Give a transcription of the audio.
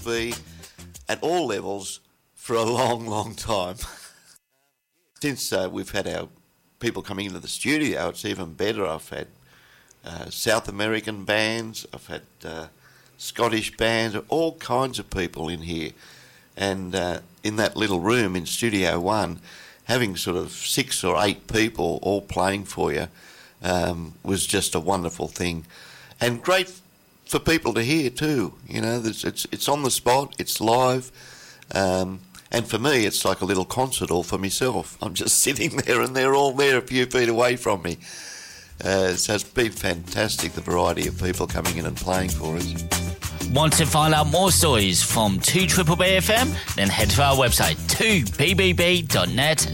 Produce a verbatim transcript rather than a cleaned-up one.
be at all levels for a long, long time. Since uh, we've had our people coming into the studio, it's even better. I've had uh, South American bands, I've had uh, Scottish bands, all kinds of people in here. And uh, in that little room in Studio One, having sort of six or eight people all playing for you um, was just a wonderful thing. And great for people to hear too. You know, it's it's, it's on the spot, it's live. Um, And for me, it's like a little concert hall for myself. I'm just sitting there and they're all there a few feet away from me. Uh, so it's been fantastic, the variety of people coming in and playing for us. Want to find out more stories from two B B B F M? Then head to our website, two b b b dot net